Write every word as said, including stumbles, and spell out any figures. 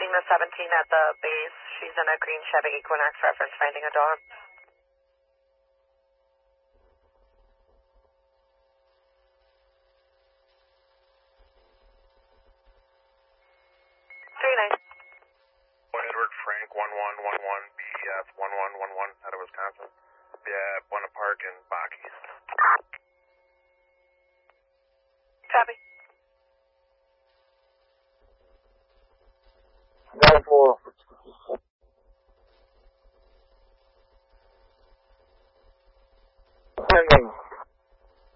Lima seventeen at the base. She's in a green Chevy Equinox reference finding a dog. three nine. Edward Frank one one one one B F one one one one out of Wisconsin. Yeah, Buena Park in Bockies. Copy. nine four.